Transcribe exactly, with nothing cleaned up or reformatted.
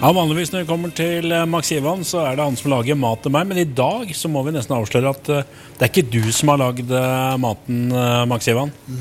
Ja, vanligvis når vi kommer til Max Ivan så er det han som lager mat til meg, men i dag så må vi nesten avsløre at det er ikke du som har laget maten, Max Ivan.